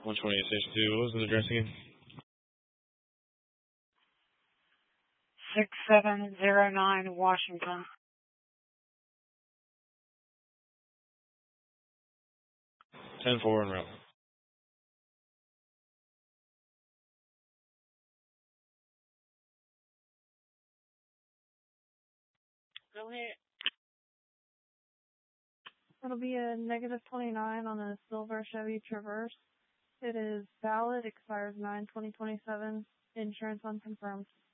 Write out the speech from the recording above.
12862. What was the address again? 6709 Washington. 10-4 en route. Go ahead. It'll be a -29 on a silver Chevy Traverse. It is valid, expires 9/2027. Insurance unconfirmed.